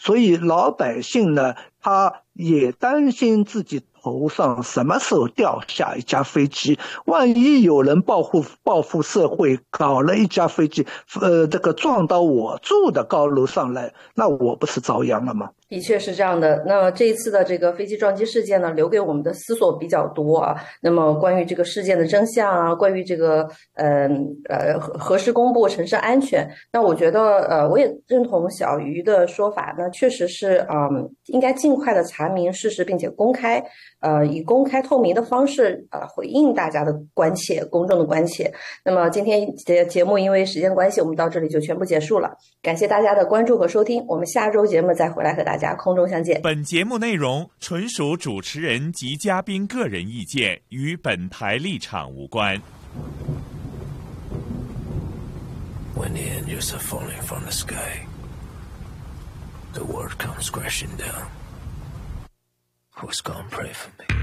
所以老百姓呢，他也担心自己头上什么时候掉下一架飞机，万一有人报复社会，搞了一架飞机，这个撞到我住的高楼上来，那我不是遭殃了吗？ 的确是这样的。那这一次的这个飞机撞击事件呢，留给我们的思索比较多啊。那么关于这个事件的真相啊，关于这个何时公布城市安全，那我觉得我也认同小鱼的说法，那确实是应该尽快的查明事实，并且公开以公开透明的方式回应大家的关切，公众的关切。那么今天节目因为时间关系，我们到这里就全部结束了。感谢大家的关注和收听，我们下周节目再回来和大家空中相见。 本节目内容纯属主持人及嘉宾个人意见，与本台立场无关。 When the angels are falling from the sky, the world comes crashing down. Who's gonna pray for me?